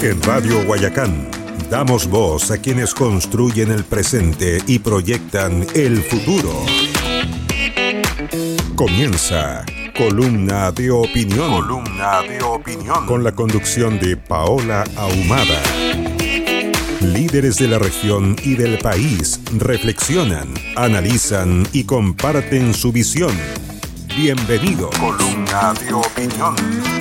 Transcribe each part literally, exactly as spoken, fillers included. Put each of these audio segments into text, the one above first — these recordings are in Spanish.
En Radio Guayacán damos voz a quienes construyen el presente y proyectan el futuro. Comienza Columna de Opinión. Columna de Opinión. Con la conducción de Paola Ahumada. Líderes de la región y del país reflexionan, analizan y comparten su visión. Bienvenido. Columna de Opinión.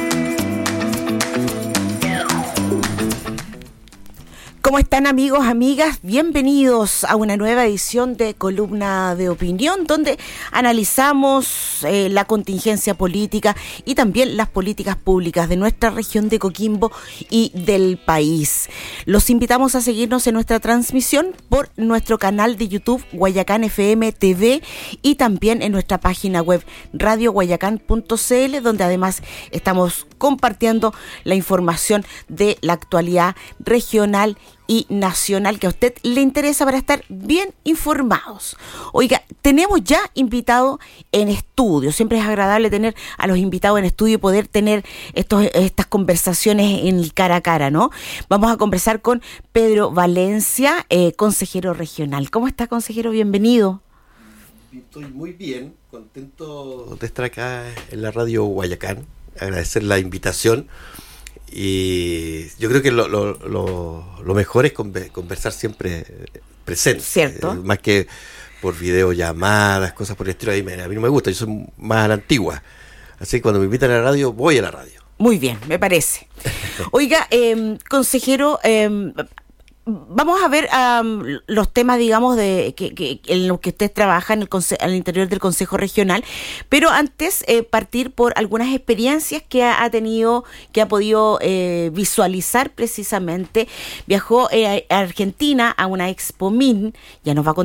¿Cómo están, amigos, amigas? Bienvenidos a una nueva edición de Columna de Opinión, donde analizamos eh, la contingencia política y también las políticas públicas de nuestra región de Coquimbo y del país. Los invitamos a seguirnos en nuestra transmisión por nuestro canal de YouTube Guayacán F M T V y también en nuestra página web radio guayacán punto c l, donde además estamos compartiendo la información de la actualidad regional y nacional que a usted le interesa para estar bien informados. Oiga, tenemos ya invitados en estudio. Siempre es agradable tener a los invitados en estudio y poder tener estos, estas conversaciones en el cara a cara, ¿no? Vamos a conversar con Pedro Valencia, eh, consejero regional. ¿Cómo está, consejero? Bienvenido. Estoy muy bien, contento de estar acá en la radio Guayacán. Agradecer la invitación. Y yo creo que lo, lo, lo, lo mejor es conversar siempre presente. Cierto. Eh, más que por videollamadas, cosas por el estilo. A mí, a mí no me gusta, yo soy más a la antigua. Así que cuando me invitan a la radio, voy a la radio. Muy bien, me parece. Oiga, eh, consejero, eh, vamos a ver um, los temas, digamos, de que, que en los que usted trabaja en el conse- al interior del Consejo Regional, pero antes eh, partir por algunas experiencias que ha, ha tenido, que ha podido eh, visualizar precisamente. Viajó eh, a Argentina a una Expo Min, ya nos va a contar